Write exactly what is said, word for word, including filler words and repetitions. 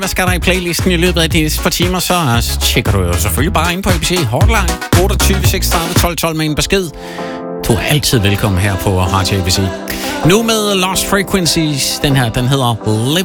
Hvad skal der i playlisten i løbet af de næste par timer, så tjekker du jo selvfølgelig bare ind på A B C Hotline otteogtyve seksogtredive tolv tolv med en besked. Du er altid velkommen her på Radio A B C. Nu med Lost Frequencies. Den her, den hedder Live